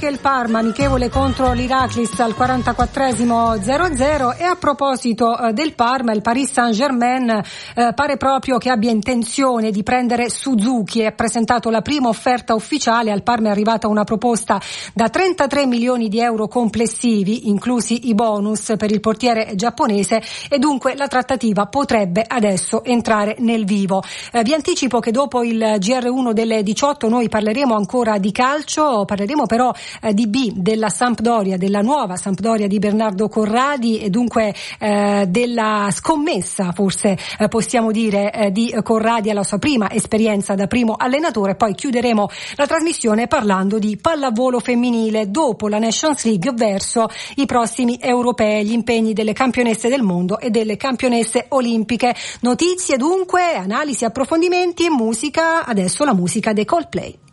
anche il Parma, amichevole contro l'Iraklis al 44esimo 0-0. E a proposito del Parma, il Paris Saint-Germain pare proprio che abbia intenzione di prendere Suzuki e ha presentato la prima offerta ufficiale. Al Parma è arrivata una proposta da 33 milioni di euro complessivi, inclusi i bonus per il portiere giapponese, e dunque la trattativa potrebbe adesso entrare nel vivo. Vi anticipo che dopo il GR1 delle 18 noi parleremo ancora di calcio, parleremo però di B, della Sampdoria, della nuova Sampdoria di Bernardo Corradi, e dunque della scommessa, forse possiamo dire, di Corradi alla sua prima esperienza da primo allenatore. Poi chiuderemo la trasmissione parlando di pallavolo femminile dopo la Nations League verso i prossimi europei, gli impegni delle campionesse del mondo e delle campionesse olimpiche. Notizie dunque, analisi, approfondimenti e musica. Adesso la musica dei Coldplay.